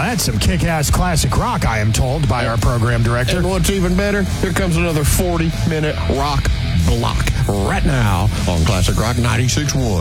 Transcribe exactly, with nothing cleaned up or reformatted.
that's some kick-ass classic rock, I am told by our program director. And what's even better, here comes another forty-minute rock block right now on Classic Rock ninety-six point one.